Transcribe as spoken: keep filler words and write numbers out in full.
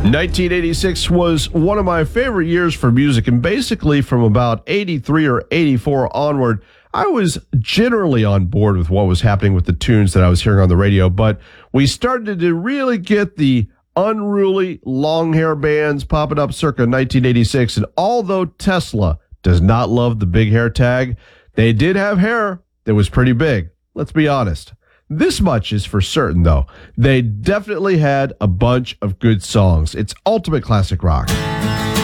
nineteen eighty-six was one of my favorite years for music, and basically from about eighty-three or eighty-four onward, I was generally on board with what was happening with the tunes that I was hearing on the radio, but we started to really get the unruly long hair bands popping up circa nineteen eighty-six, and although Tesla does not love the big hair tag, they did have hair that was pretty big. Let's be honest. This much is for certain, though. They definitely had a bunch of good songs. It's ultimate classic rock.